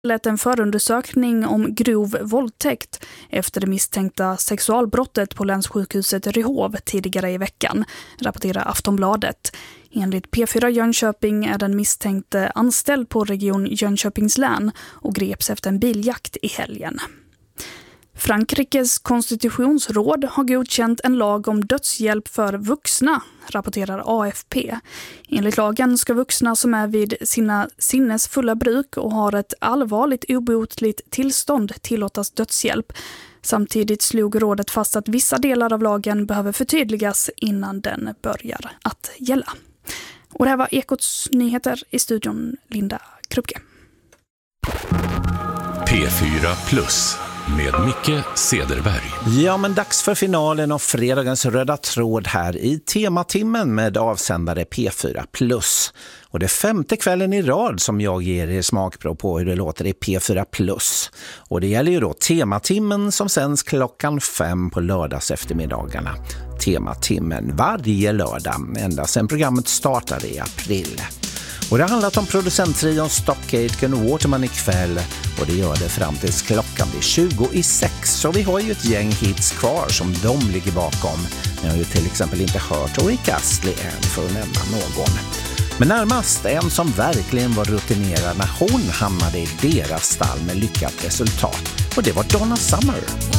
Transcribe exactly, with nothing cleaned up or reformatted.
lett en förundersökning om grov våldtäkt efter det misstänkta sexualbrottet på länssjukhuset Ryhov tidigare i veckan, rapporterar Aftonbladet. Enligt P fyra Jönköping är den misstänkte anställd på Region Jönköpings län och greps efter en biljakt i helgen. Frankrikes konstitutionsråd har godkänt en lag om dödshjälp för vuxna, rapporterar A F P. Enligt lagen ska vuxna som är vid sina sinnes fulla bruk och har ett allvarligt obotligt tillstånd tillåtas dödshjälp. Samtidigt slog rådet fast att vissa delar av lagen behöver förtydligas innan den börjar att gälla. Och det här var Ekots nyheter, i studion Linda Krupke. P fyra Plus med Micke Sederberg. Ja, men dags för finalen av fredagens röda tråd här i tematimmen med avsändare P fyra Plus. Och det är femte kvällen i rad som jag ger er smakprov på hur det låter i P fyra Plus. Och det gäller ju då tematimmen som sänds klockan fem på lördags eftermiddagarna. Tematimmen varje lördag, ända sedan programmet startade i april. Och det har handlat om producenttrion Stopgate och Waterman ikväll, och det gör det fram tills klockan blir tjugo i sex. Så vi har ju ett gäng hits kvar som de ligger bakom. Ni har ju till exempel inte hört Rick Astley än, för att nämna någon. Men närmast en som verkligen var rutinerad när hon hamnade i deras stall med lyckat resultat. Och det var Donna Summer.